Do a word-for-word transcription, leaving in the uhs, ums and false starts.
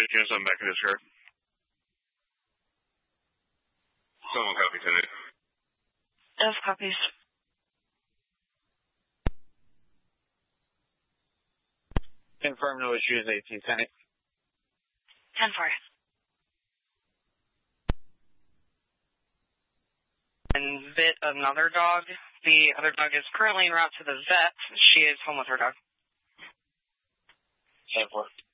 Unit seven back in this car. Someone copy, Tenant. F copies. Confirm no issues, eighteen Tenant. ten four. And bit another dog. The other dog is currently en route to the vet. She is home with her dog. ten four.